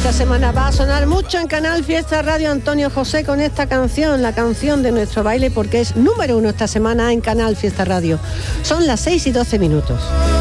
Esta semana va a sonar mucho en Canal Fiesta Radio Antonio José con esta canción, la canción de nuestro baile, porque es número 1 esta semana en Canal Fiesta Radio. Son las 6:12.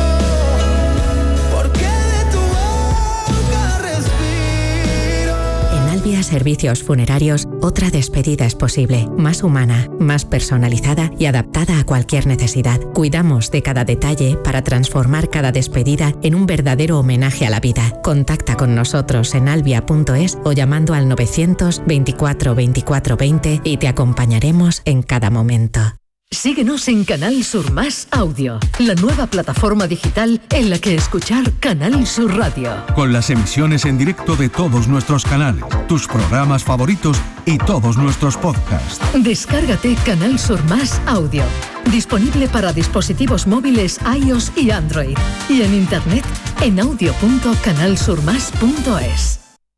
Albia Servicios Funerarios, otra despedida es posible, más humana, más personalizada y adaptada a cualquier necesidad. Cuidamos de cada detalle para transformar cada despedida en un verdadero homenaje a la vida. Contacta con nosotros en albia.es o llamando al 900 24 24 20 y te acompañaremos en cada momento. Síguenos en Canal Sur Más Audio, la nueva plataforma digital en la que escuchar Canal Sur Radio. Con las emisiones en directo de todos nuestros canales, tus programas favoritos y todos nuestros podcasts. Descárgate Canal Sur Más Audio, disponible para dispositivos móviles iOS y Android, y en internet en audio.canalsurmas.es.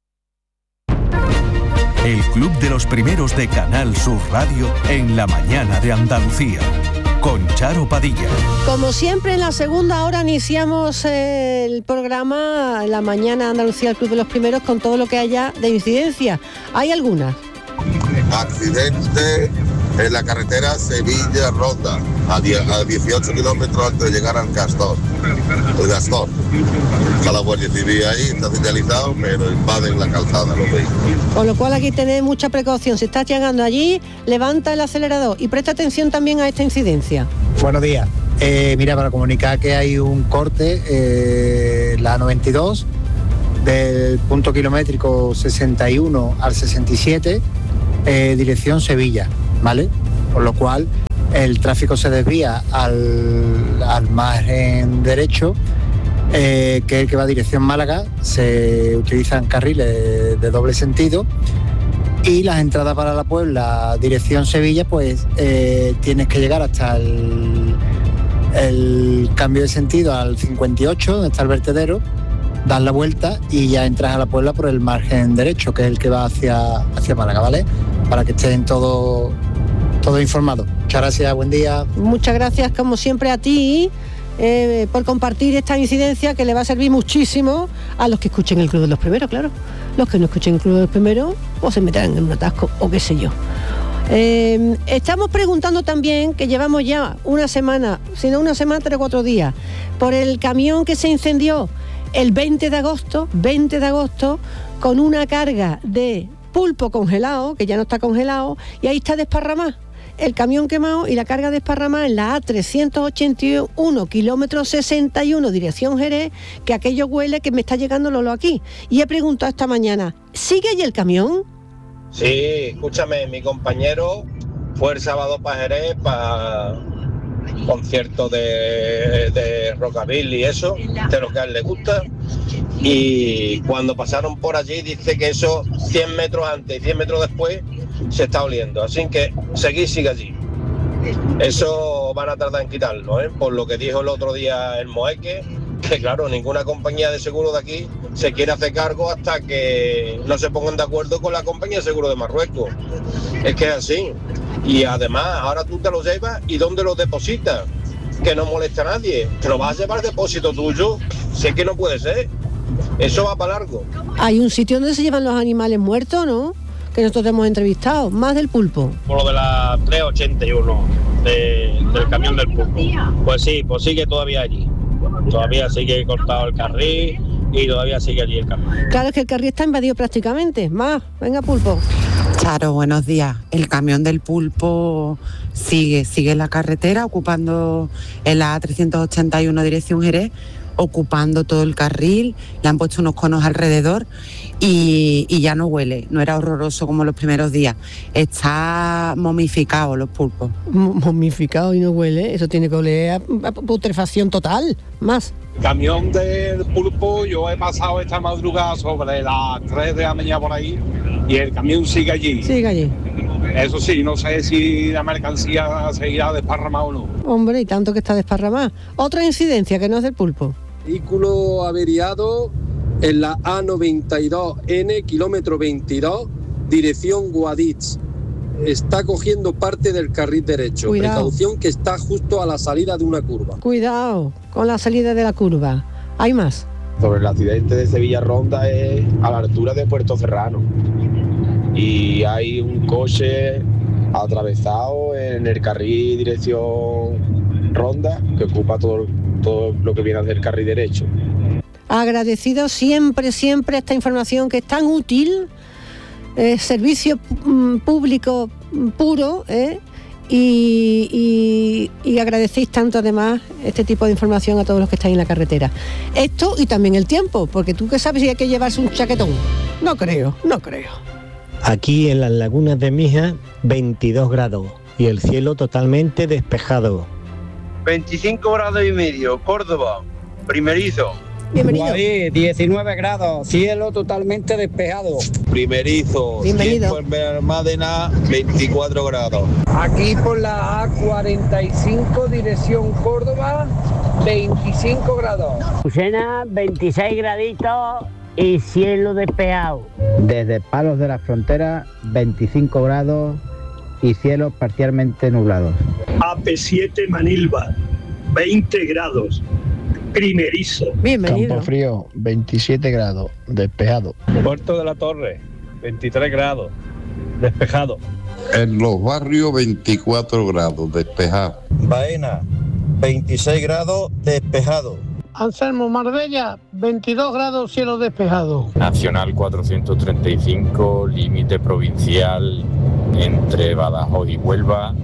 El Club de los Primeros de Canal Sur Radio en la mañana de Andalucía, con Charo Padilla. Como siempre, en la segunda hora iniciamos el programa La Mañana de Andalucía, el Club de los Primeros, con todo lo que haya de incidencia. Hay algunas. Accidente en la carretera Sevilla-Ronda, a 18 kilómetros antes de llegar al Castor. El Castor. Está la Guardia Civil ahí, está señalizado, pero invaden la calzada los vehículos. Con lo cual aquí tened mucha precaución. Si estás llegando allí, levanta el acelerador y presta atención también a esta incidencia. Buenos días. Mira, para comunicar que hay un corte, la 92, del punto kilométrico 61 al 67, dirección Sevilla, ¿vale? Por lo cual el tráfico se desvía al margen derecho, que es el que va a dirección Málaga. Se utilizan carriles de doble sentido, y las entradas para la Puebla, dirección Sevilla, pues tienes que llegar hasta el cambio de sentido al 58, donde está el vertedero, das la vuelta y ya entras a la Puebla por el margen derecho, que es el que va hacia Málaga, ¿vale? Para que estén todo informado. Muchas gracias, buen día. Muchas gracias, como siempre, a ti por compartir esta incidencia, que le va a servir muchísimo a los que escuchen el Club de los Primeros, claro. Los que no escuchen el Club de los Primeros o se meterán en un atasco o qué sé yo. Estamos preguntando también, que llevamos ya una semana, si no una semana, 3 o 4 días, por el camión que se incendió el 20 de agosto, con una carga de pulpo congelado, que ya no está congelado, y ahí está desparramado el camión quemado y la carga desparramada en la A381, kilómetro 61, dirección Jerez, que aquello huele, que me está llegando el olor aquí. Y he preguntado esta mañana, ¿sigue allí el camión? Sí, escúchame, mi compañero fue el sábado para Jerez, para concierto de rockabilly y eso, de lo que a él le gusta, y cuando pasaron por allí dice que eso 100 metros antes y 100 metros después se está oliendo, así que sigue allí. Eso van a tardar en quitarlo, por lo que dijo el otro día el Moeque, que claro, ninguna compañía de seguro de aquí se quiere hacer cargo hasta que no se pongan de acuerdo con la compañía de seguro de Marruecos. Es que es así. Y además, ahora tú te lo llevas y ¿dónde lo depositas? Que no molesta a nadie. ¿Te lo vas a llevar depósito tuyo? Sé que no puede ser. Eso va para largo. Hay un sitio donde se llevan los animales muertos, ¿no? Que nosotros hemos entrevistado, más del pulpo. Por lo de la 381, del camión del pulpo. Pues sí, pues sigue todavía allí. Todavía sigue cortado el carril y todavía sigue allí el camión. Claro, es que el carril está invadido prácticamente. Más, venga pulpo. Charo, buenos días. El camión del pulpo sigue en la carretera, ocupando en la A381 dirección Jerez, ocupando todo el carril. Le han puesto unos conos alrededor y ya no huele. No era horroroso como los primeros días. Está momificado los pulpos. Momificado y no huele. Eso tiene que oler a putrefacción total. Más. Camión del pulpo, yo he pasado esta madrugada sobre las 3 de la mañana por ahí y el camión sigue allí. Sigue allí. Eso sí, no sé si la mercancía seguirá desparramada o no. Hombre, y tanto que está desparramada. Otra incidencia que no es del pulpo. Vehículo averiado en la A92N, kilómetro 22, dirección Guadix. Está cogiendo parte del carril derecho. Cuidado. Precaución, que está justo a la salida de una curva. Cuidado con la salida de la curva. Hay más. sobre el accidente de Sevilla Ronda es a la altura de Puerto Serrano. Y hay un coche atravesado en el carril dirección Ronda que ocupa todo lo que viene a ser el carril derecho. Agradecido siempre esta información que es tan útil, servicio público puro, y agradecéis tanto además este tipo de información a todos los que estáis en la carretera. Esto y también el tiempo, porque tú que sabes si hay que llevarse un chaquetón. No creo. Aquí en las lagunas de Mija, 22 grados y el cielo totalmente despejado. 25 grados y medio, Córdoba, primerizo. Bienvenido. Guadix, 19 grados, cielo totalmente despejado. Primerizo. Bienvenido. Almádena, 24 grados. Aquí por la A45, dirección Córdoba, 25 grados. Lucena, 26 graditos y cielo despejado. Desde Palos de la Frontera, 25 grados y cielos parcialmente nublados. AP7 Manilva, 20 grados. Primerizo. Bienvenido. Campo Frío, 27 grados, despejado. Puerto de la Torre, 23 grados, despejado. En Los Barrios, 24 grados, despejado. Baena, 26 grados, despejado. Anselmo, Marbella, 22 grados, cielo despejado. Nacional 435, límite provincial entre Badajoz y Huelva,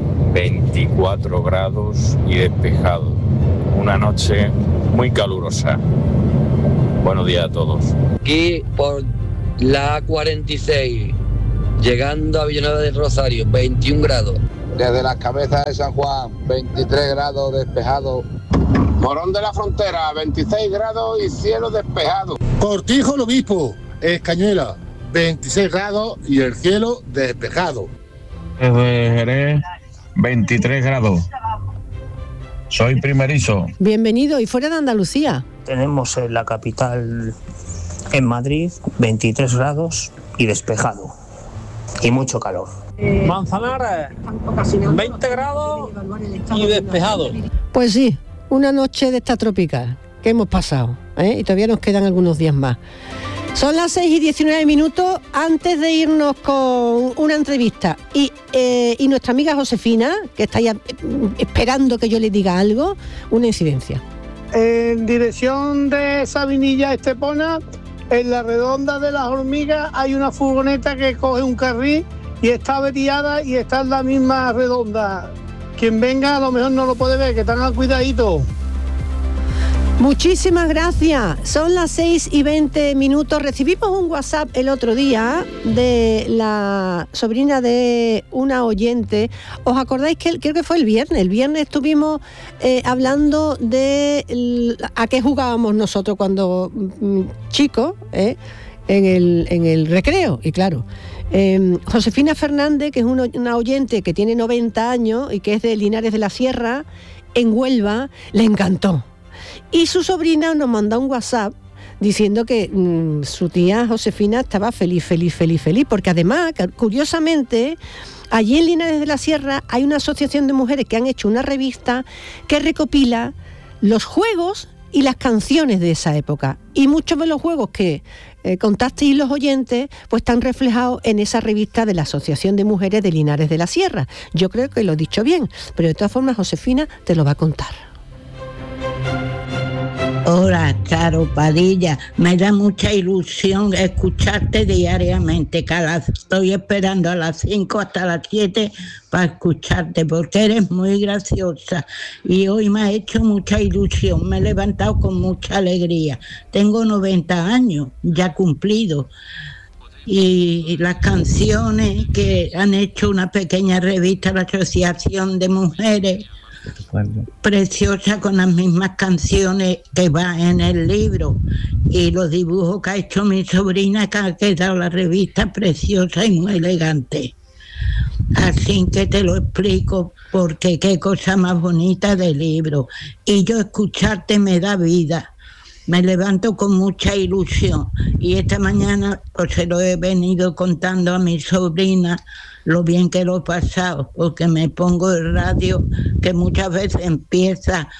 24 grados y despejado. Una noche muy calurosa. Buenos días a todos. Aquí por la A46, llegando a Villanueva del Rosario, 21 grados. Desde las Cabezas de San Juan, 23 grados, despejado. Morón de la Frontera, 26 grados y cielo despejado. Cortijo el Obispo, Escañuela, 26 grados y el cielo despejado. Desde Jerez, 23 grados. Soy primerizo. Bienvenido. ¿Y fuera de Andalucía? Tenemos en la capital, en Madrid, 23 grados y despejado. Y mucho calor. Manzanares, 20 grados y despejado. Pues sí, una noche de esta tropical que hemos pasado, y todavía nos quedan algunos días más. Son las 6:19 antes de irnos con una entrevista y nuestra amiga Josefina, que está ya esperando que yo le diga algo, una incidencia. En dirección de Sabinilla Estepona, en la Redonda de las Hormigas, hay una furgoneta que coge un carril y está averiada y está en la misma redonda. Quien venga a lo mejor no lo puede ver, que están al cuidadito. Muchísimas gracias. Son las 6:20. Recibimos un WhatsApp el otro día de la sobrina de una oyente. ¿Os acordáis que creo que fue el viernes? El viernes estuvimos hablando de a qué jugábamos nosotros cuando chicos, en el recreo. Y claro, Josefina Fernández, que es una oyente que tiene 90 años y que es de Linares de la Sierra, en Huelva, le encantó. Y su sobrina nos manda un WhatsApp diciendo que su tía Josefina estaba feliz, porque además, curiosamente, allí en Linares de la Sierra hay una asociación de mujeres que han hecho una revista que recopila los juegos y las canciones de esa época. Y muchos de los juegos que contasteis los oyentes, pues están reflejados en esa revista de la Asociación de Mujeres de Linares de la Sierra. Yo creo que lo he dicho bien, pero de todas formas Josefina te lo va a contar. Hola, Charo Padilla. Me da mucha ilusión escucharte diariamente, que estoy esperando a las 5 hasta las 7 para escucharte, porque eres muy graciosa y hoy me ha hecho mucha ilusión. Me he levantado con mucha alegría. Tengo 90 años, ya cumplido. Y las canciones que han hecho una pequeña revista, la Asociación de Mujeres, preciosa, con las mismas canciones que va en el libro, y los dibujos que ha hecho mi sobrina, que ha quedado la revista preciosa y muy elegante. Así que te lo explico, porque qué cosa más bonita del libro. Y yo escucharte me da vida. Me levanto con mucha ilusión y esta mañana pues se lo he venido contando a mi sobrina lo bien que lo he pasado, porque me pongo el radio, que muchas veces empieza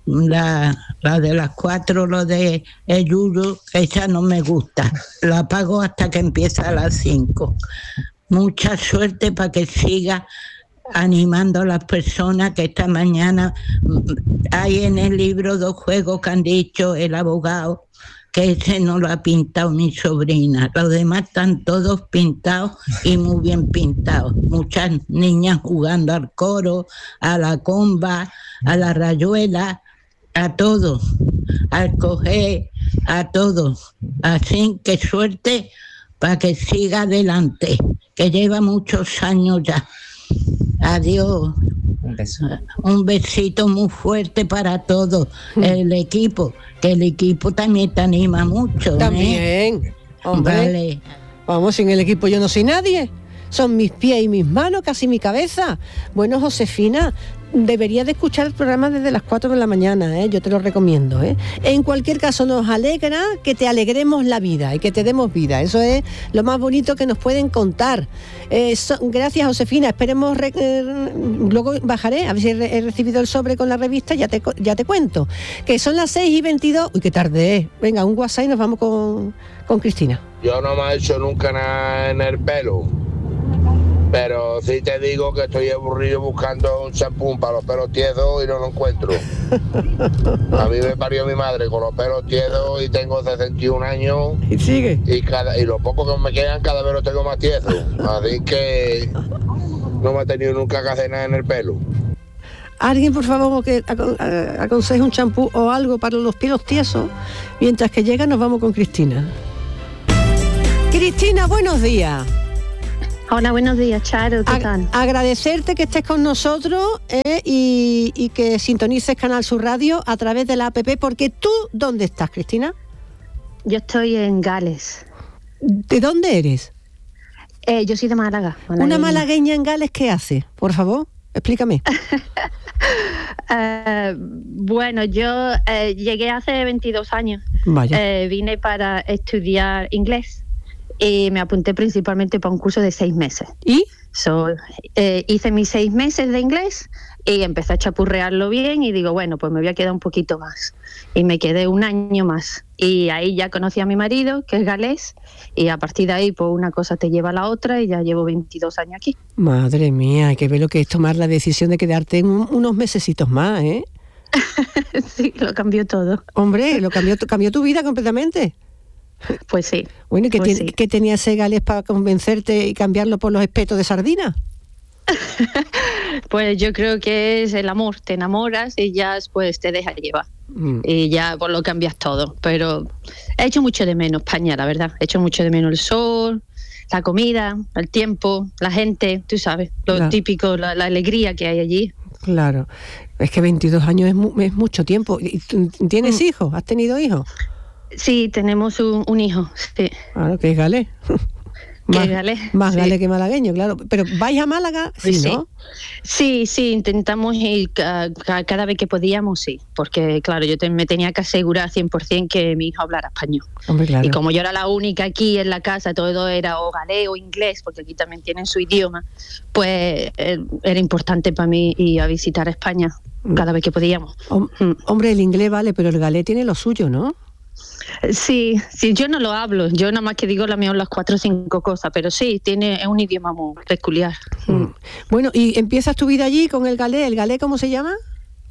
la de las 4, lo de el yuyu, esa no me gusta. La apago hasta que empieza a las 5. Mucha suerte para que siga animando a las personas, que esta mañana hay en el libro 2 juegos que han dicho el abogado que ese no lo ha pintado mi sobrina. Los demás están todos pintados y muy bien pintados. Muchas niñas jugando al coro, a la comba, a la rayuela, a todo, al coger, a todo. Así que suerte para que siga adelante, que lleva muchos años ya. Adiós. Un beso. Un besito muy fuerte para todos. El equipo, que el equipo también te anima mucho. También, hombre. Vale. Vamos, sin el equipo yo no soy nadie. Son mis pies y mis manos, casi mi cabeza. Bueno, Josefina, deberías de escuchar el programa desde las 4 de la mañana, yo te lo recomiendo. En cualquier caso, nos alegra que te alegremos la vida y que te demos vida. Eso es lo más bonito que nos pueden contar. Gracias, Josefina. Esperemos, luego bajaré, a ver si he recibido el sobre con la revista, ya te cuento. Que son las 6:22. Uy, qué tarde es. Venga, un WhatsApp y nos vamos con Cristina. Yo no me he hecho nunca nada en el pelo, pero sí te digo que estoy aburrido buscando un champú para los pelos tiesos y no lo encuentro. A mí me parió mi madre con los pelos tiesos y tengo 61 años. ¿Y sigue? Y lo poco que me quedan cada vez los tengo más tiesos. Así que no me he tenido nunca que hacer nada en el pelo. Alguien, por favor, que aconseje un champú o algo para los pelos tiesos. Mientras que llega, nos vamos con Cristina. Cristina, buenos días. Hola, buenos días, Charo, ¿qué tal? Agradecerte que estés con nosotros y que sintonices Canal Sur Radio a través de la app, porque tú, ¿dónde estás, Cristina? Yo estoy en Gales. ¿De dónde eres? Yo soy de Málaga. ¿Una malagueña en Gales qué hace? Por favor, explícame. Bueno, yo llegué hace 22 años. Vaya. Vine para estudiar inglés. Y me apunté principalmente para un curso de 6 meses. ¿Y? Hice mis 6 meses de inglés y empecé a chapurrearlo bien y digo, bueno, pues me voy a quedar un poquito más. Y me quedé 1 año más. Y ahí ya conocí a mi marido, que es galés, y a partir de ahí, pues una cosa te lleva a la otra y ya llevo 22 años aquí. Madre mía, hay que ver lo que es tomar la decisión de quedarte unos mesecitos más, ¿eh? Sí, lo cambió todo. Hombre, cambió tu vida completamente. Pues sí. Bueno, pues ¿qué tenía ese galés para convencerte y cambiarlo por los espetos de sardina? Pues yo creo que es el amor, te enamoras y ya después te dejas llevar. Y ya pues lo cambias todo. Pero he hecho mucho de menos España, la verdad. He hecho mucho de menos el sol, la comida, el tiempo, la gente, tú sabes, lo típico, la alegría que hay allí. Claro, es que 22 años es mucho tiempo. ¿Tienes hijos? ¿Has tenido hijos? Sí, tenemos un hijo, sí. Claro, que es galés. Más galés que malagueño, claro. Pero ¿vais a Málaga? Sí, ¿no? Sí, intentamos ir cada vez que podíamos, sí. Porque, claro, yo me tenía que asegurar 100% que mi hijo hablara español. Hombre, claro. Y como yo era la única aquí en la casa, todo era o galés o inglés, porque aquí también tienen su idioma, pues era importante para mí ir a visitar España cada vez que podíamos. Hombre, el inglés vale, pero el galés tiene lo suyo, ¿no? Sí, yo no lo hablo, yo nada más que digo las 4 o 5 cosas, pero sí, es un idioma muy peculiar. Bueno, ¿y empiezas tu vida allí con el galés? ¿El galés cómo se llama?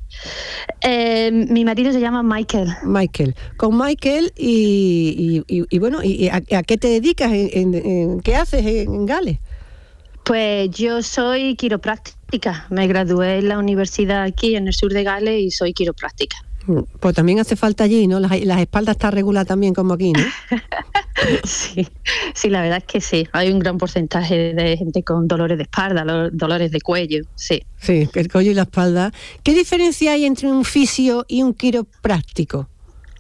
Mi marido se llama Michael. Con Michael y bueno, ¿y a qué te dedicas? ¿Qué haces en Gales? Pues yo soy quiropráctica, me gradué en la universidad aquí en el sur de Gales y soy quiropráctica. Pues también hace falta allí, ¿no? Las espaldas están reguladas también como aquí, ¿no? Sí, la verdad es que sí. Hay un gran porcentaje de gente con dolores de espalda, dolores de cuello, sí. Sí, el cuello y la espalda. ¿Qué diferencia hay entre un fisio y un quiropráctico?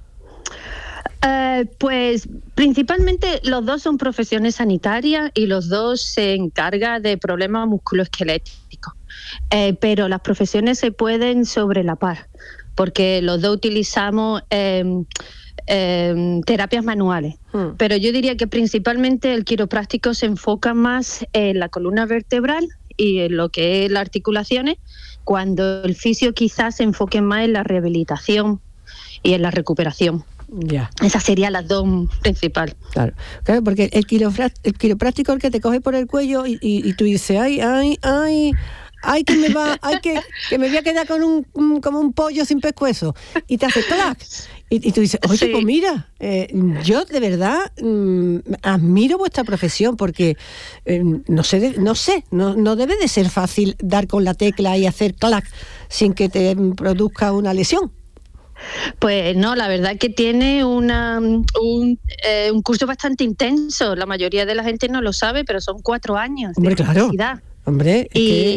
Pues principalmente los dos son profesiones sanitarias y los dos se encargan de problemas musculoesqueléticos. Pero las profesiones se pueden sobrelapar, porque los dos utilizamos terapias manuales. Pero yo diría que principalmente el quiropráctico se enfoca más en la columna vertebral y en lo que es las articulaciones, cuando el fisio quizás se enfoque más en la rehabilitación y en la recuperación. Ya. Esas serían las dos principales. Claro, porque el quiropráctico es el que te coge por el cuello y tú dices, ay, que me voy a quedar como un pollo sin pescuezo, y te hace clac, y tú dices, oye, sí. Pues mira, yo de verdad admiro vuestra profesión, porque no debe de ser fácil dar con la tecla y hacer clac sin que te produzca una lesión. Pues no, la verdad que tiene un curso bastante intenso. La mayoría de la gente no lo sabe, pero son 4 años. Hombre, de universidad. Hombre,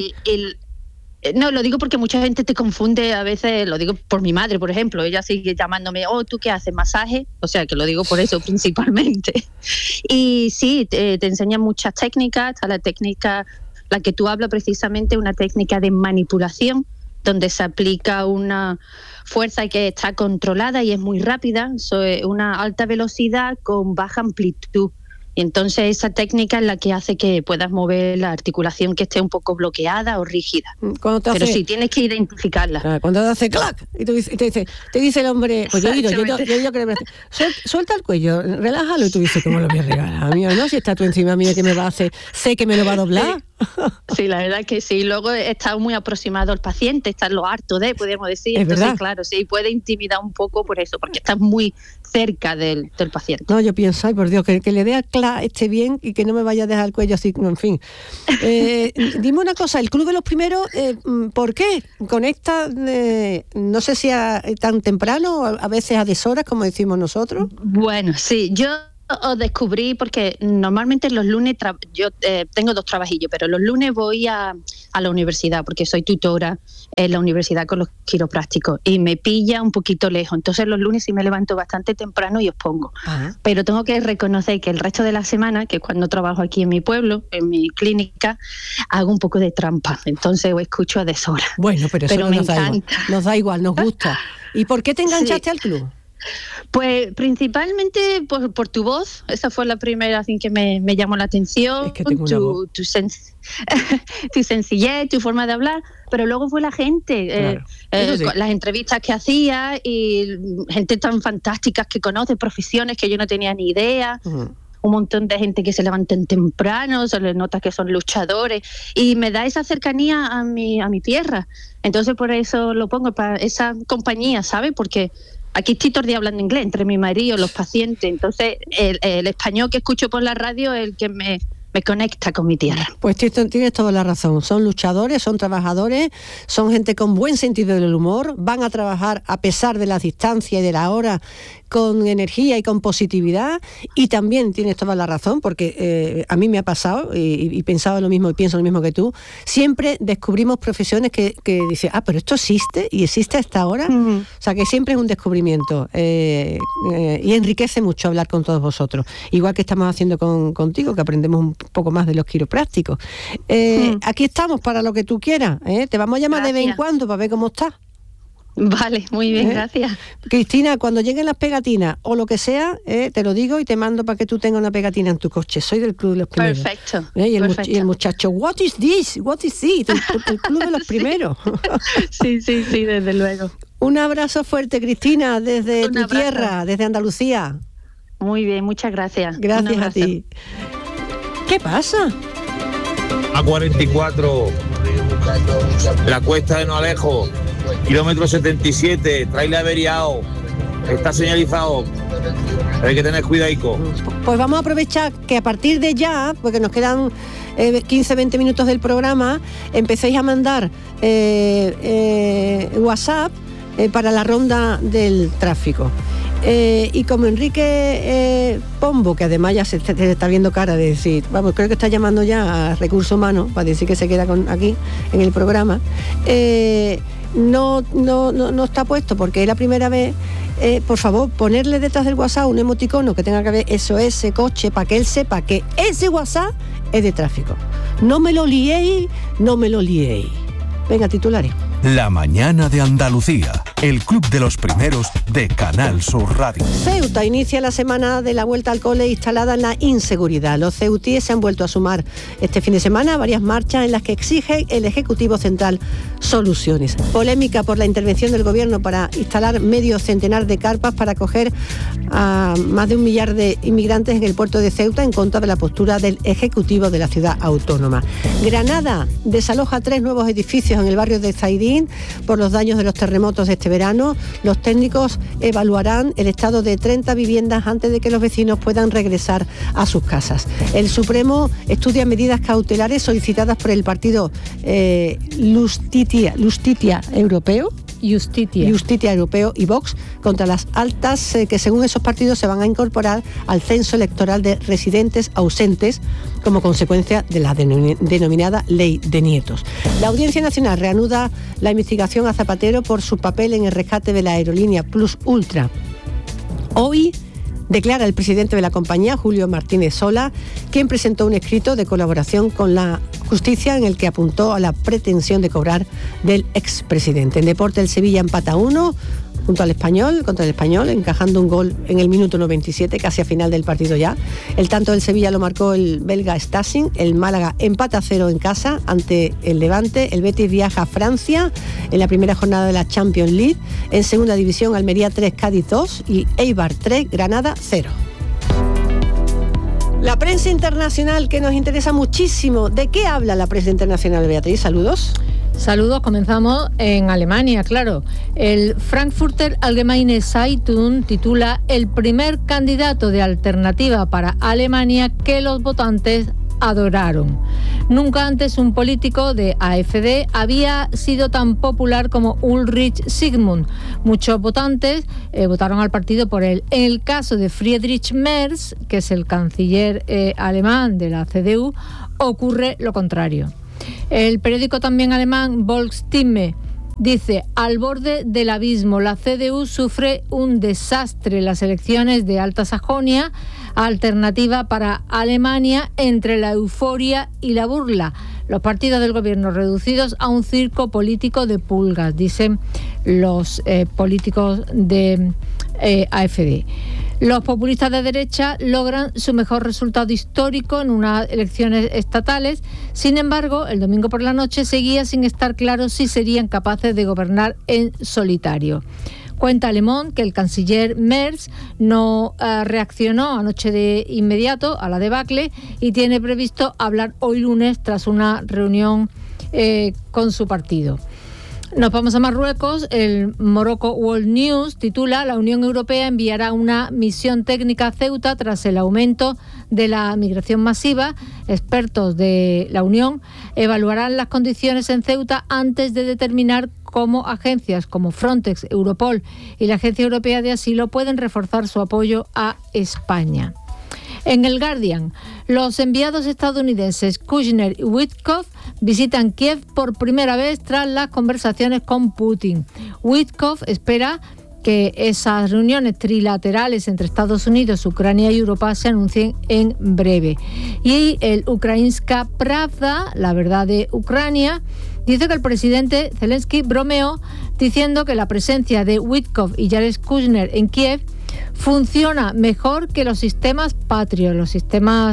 no, lo digo porque mucha gente te confunde a veces, lo digo por mi madre, por ejemplo, ella sigue llamándome, ¿tú qué haces? ¿Masaje? O sea, que lo digo por eso principalmente. Y sí, te enseñan muchas técnicas, la técnica, la que tú hablas precisamente, una técnica de manipulación, donde se aplica una fuerza que está controlada y es muy rápida, una alta velocidad con baja amplitud. Y entonces esa técnica es la que hace que puedas mover la articulación que esté un poco bloqueada o rígida. Pero sí, tienes que identificarla. Cuando te hace clac, y te dice el hombre, pues yo digo que suelta el cuello, relájalo, y tú dices, ¿cómo lo voy a regalar? Mío, no, si está tú encima mío que me va a hacer, sé que me lo va a doblar. Sí, la verdad que sí. Luego está muy aproximado al paciente, está lo harto de, podríamos decir. Es entonces, verdad. Claro, sí, puede intimidar un poco por eso, porque estás muy cerca del paciente. No, yo pienso, ay, por Dios, que le dé a clac esté bien y que no me vaya a dejar el cuello así, en fin. Dime una cosa, el Club de los Primeros, ¿por qué conecta, no sé si tan temprano, a veces a deshoras, como decimos nosotros? Bueno, sí, yo os descubrí porque normalmente los lunes yo tengo 2 trabajillos, pero los lunes voy a la universidad porque soy tutora en la universidad con los quiroprácticos y me pilla un poquito lejos. Entonces los lunes sí me levanto bastante temprano y os pongo. Ajá. Pero tengo que reconocer que el resto de la semana, que es cuando trabajo aquí en mi pueblo, en mi clínica, hago un poco de trampa. Entonces os escucho a deshora. Bueno, pero eso me encanta. Nos da igual, nos gusta. ¿Y por qué te enganchaste al club? Pues principalmente por tu voz. Esa fue la primera así que me llamó la atención. Es que tengo una voz. Tu sencillez, tu forma de hablar, pero luego fue la gente, claro. Sí. Las entrevistas que hacía y gente tan fantástica que conoce, profesiones que yo no tenía ni idea. Uh-huh. Un montón de gente que se levantan temprano, se les nota que son luchadores y me da esa cercanía a mi tierra. Entonces por eso lo pongo, para esa compañía, ¿sabes? Porque aquí estoy todo el día hablando inglés entre mi marido, los pacientes. Entonces el español que escucho por la radio es el que me conecta con mi tierra. Pues tienes toda la razón. Son luchadores, son trabajadores, son gente con buen sentido del humor, van a trabajar a pesar de las distancias y de la hora con energía y con positividad. Y también tienes toda la razón, porque a mí me ha pasado y pensaba lo mismo y pienso lo mismo que tú. Siempre descubrimos profesiones que dicen, pero esto existe y existe hasta ahora. Uh-huh. O sea, que siempre es un descubrimiento y enriquece mucho hablar con todos vosotros. Igual que estamos haciendo contigo, que aprendemos un poco más de los quiroprácticos. Aquí estamos para lo que tú quieras. Te vamos a llamar de vez en cuando para ver cómo estás. Vale, muy bien, gracias. Cristina, cuando lleguen las pegatinas o lo que sea, te lo digo y te mando para que tú tengas una pegatina en tu coche. Soy del Club de los Primeros. Perfecto. Y el muchacho, what is this? What is it? El Club de los Primeros. Sí, desde luego. Un abrazo fuerte, Cristina, desde tu tierra, desde Andalucía. Muy bien, muchas gracias. Gracias a ti. ¿Qué pasa? A44, la cuesta de No Alejo, kilómetro 77, trailer averiado, está señalizado, hay que tener cuidadico. Pues vamos a aprovechar que a partir de ya, porque nos quedan 15-20 minutos del programa, empecéis a mandar WhatsApp para la ronda del tráfico. Y como Enrique Pombo, que además ya se está viendo cara de decir, vamos, creo que está llamando ya a Recursos Humanos para decir que se queda aquí en el programa, no está puesto porque es la primera vez. Por favor, ponerle detrás del WhatsApp un emoticono que tenga que ver SOS coche para que él sepa que ese WhatsApp es de tráfico. No me lo liéis. Venga, titulares. La mañana de Andalucía. el Club de los Primeros de Canal Sur Radio. Ceuta inicia la semana de la vuelta al cole instalada en la inseguridad. Los ceutíes se han vuelto a sumar este fin de semana a varias marchas en las que exige el Ejecutivo Central soluciones. Polémica por la intervención del Gobierno para instalar medio centenar de carpas para acoger a más de 1 millar de inmigrantes en el puerto de Ceuta, en contra de la postura del Ejecutivo de la ciudad autónoma. Granada desaloja 3 nuevos edificios en el barrio de Zaidín por los daños de los terremotos de este verano. Los técnicos evaluarán el estado de 30 viviendas antes de que los vecinos puedan regresar a sus casas. El Supremo estudia medidas cautelares solicitadas por el partido Justitia Europeo y Vox contra las altas que según esos partidos se van a incorporar al censo electoral de residentes ausentes como consecuencia de la denominada Ley de Nietos. La Audiencia Nacional reanuda la investigación a Zapatero por su papel en el rescate de la aerolínea Plus Ultra. Hoy declara el presidente de la compañía, Julio Martínez Sola, quien presentó un escrito de colaboración con la justicia en el que apuntó a la pretensión de cobrar del expresidente. En deporte, el Sevilla empata 1 contra el Español, encajando un gol en el minuto 97, casi a final del partido ya. El tanto del Sevilla lo marcó el belga Stassin. El Málaga empata 0 en casa ante el Levante. El Betis viaja a Francia en la primera jornada de la Champions League. En segunda división, Almería 3, Cádiz 2 y Eibar 3, Granada 0. La prensa internacional, que nos interesa muchísimo. ¿De qué habla la prensa internacional, Beatriz? Saludos. Saludos, comenzamos en Alemania, claro. El Frankfurter Allgemeine Zeitung titula "El primer candidato de alternativa para Alemania que los votantes adoraron". Nunca antes un político de AfD había sido tan popular como Ulrich Sigmund. Muchos votantes votaron al partido por él. En el caso de Friedrich Merz, que es el canciller alemán de la CDU, ocurre lo contrario. El periódico también alemán Volksstimme dice: al borde del abismo, la CDU sufre un desastre en las elecciones de Alta Sajonia, alternativa para Alemania entre la euforia y la burla. Los partidos del gobierno reducidos a un circo político de pulgas, dicen los políticos de AfD. Los populistas de derecha logran su mejor resultado histórico en unas elecciones estatales. Sin embargo, el domingo por la noche seguía sin estar claro si serían capaces de gobernar en solitario. Cuenta Le Monde que el canciller Merz no reaccionó anoche de inmediato a la debacle y tiene previsto hablar hoy lunes tras una reunión con su partido. Nos vamos a Marruecos. El Morocco World News titula: la Unión Europea enviará una misión técnica a Ceuta tras el aumento de la migración masiva. Expertos de la Unión evaluarán las condiciones en Ceuta antes de determinar cómo agencias como Frontex, Europol y la Agencia Europea de Asilo pueden reforzar su apoyo a España. En el Guardian, los enviados estadounidenses Kushner y Witkoff visitan Kiev por primera vez tras las conversaciones con Putin. Witkoff espera que esas reuniones trilaterales entre Estados Unidos, Ucrania y Europa se anuncien en breve. Y el Ukrainska Pravda, la verdad de Ucrania, dice que el presidente Zelensky bromeó diciendo que la presencia de Witkoff y Jared Kushner en Kiev funciona mejor que los sistemas Patriot, los sistemas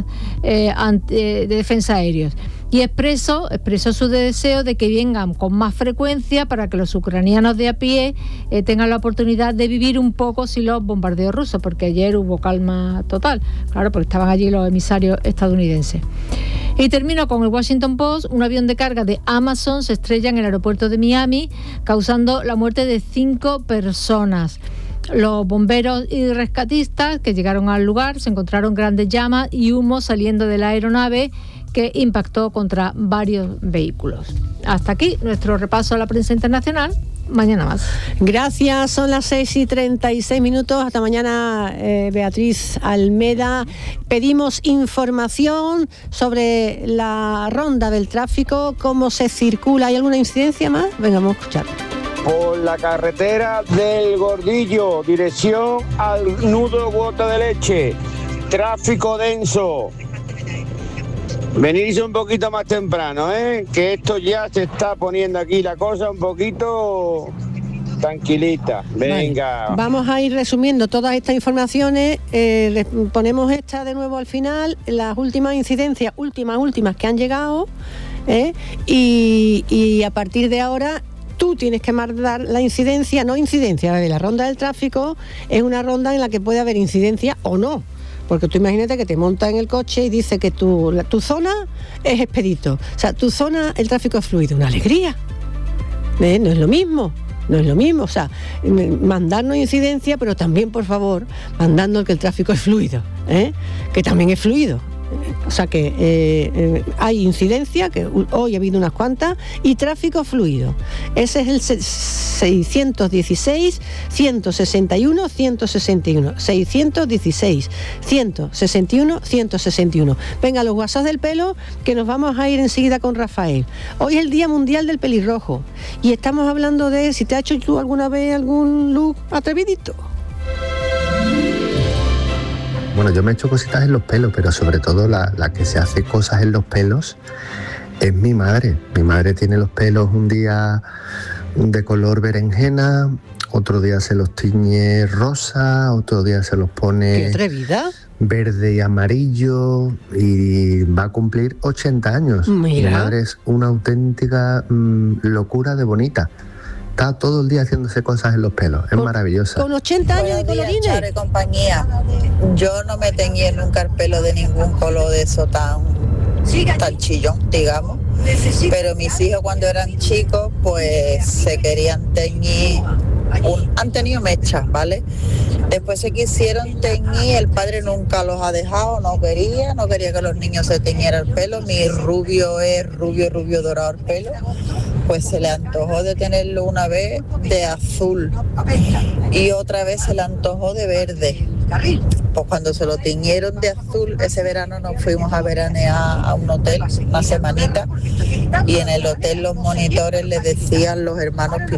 de defensa aéreos. Y expresó su deseo de que vengan con más frecuencia para que los ucranianos de a pie tengan la oportunidad de vivir un poco sin los bombardeos rusos, porque ayer hubo calma total, claro, porque estaban allí los emisarios estadounidenses. Y termino con el Washington Post. Un avión de carga de Amazon se estrella en el aeropuerto de Miami, causando la muerte de 5 personas. Los bomberos y rescatistas que llegaron al lugar se encontraron grandes llamas y humo saliendo de la aeronave que impactó contra varios vehículos. Hasta aquí nuestro repaso a la prensa internacional. Mañana más. Gracias, son las 6:36. Hasta mañana, Beatriz Almeda. Pedimos información sobre la ronda del tráfico, cómo se circula. ¿Hay alguna incidencia más? Venga, vamos a escuchar. Por la carretera del Gordillo, dirección al nudo Gota de Leche, tráfico denso. Venirse un poquito más temprano, que esto ya se está poniendo aquí la cosa un poquito tranquilita. Venga. Vale. Vamos a ir resumiendo todas estas informaciones. Ponemos esta de nuevo al final, las últimas incidencias, últimas que han llegado, y a partir de ahora tú tienes que mandar la incidencia, la ronda del tráfico es una ronda en la que puede haber incidencia o no. Porque tú imagínate que te montas en el coche y dice que tu zona es expedito. O sea, tu zona, el tráfico es fluido. Una alegría. No es lo mismo. O sea, mandarnos incidencia, pero también, por favor, mandando que el tráfico es fluido. Que también es fluido. O sea que hay incidencia, que hoy ha habido unas cuantas, y tráfico fluido. Ese es el 616 161 161. 616 161 161. Venga, los WhatsApp del pelo, que nos vamos a ir enseguida con Rafael. Hoy es el Día Mundial del Pelirrojo y estamos hablando de si te has hecho tú alguna vez algún look atrevidito. Bueno, yo me he hecho cositas en los pelos, pero sobre todo la que se hace cosas en los pelos es mi madre. Mi madre tiene los pelos un día de color berenjena, otro día se los tiñe rosa, otro día se los pone... ¡Qué atrevida! Verde y amarillo, y va a cumplir 80 años. Mira. Mi madre es una auténtica locura de bonita. Está todo el día haciéndose cosas en los pelos, es maravillosa. Con 80 años de colorines. Charo y compañía. Yo no me teñí nunca el pelo de ningún color de eso tan chillón, digamos. Pero mis hijos cuando eran chicos, pues se querían teñir, han tenido mechas, ¿vale? Después se quisieron teñir, el padre nunca los ha dejado, no quería que los niños se teñieran el pelo. Mi rubio es rubio dorado el pelo, pues se le antojó de tenerlo una vez de azul y otra vez se le antojó de verde. Pues cuando se lo tiñeron de azul, ese verano nos fuimos a veranear a un hotel, una semanita, y en el hotel los monitores le decían los hermanos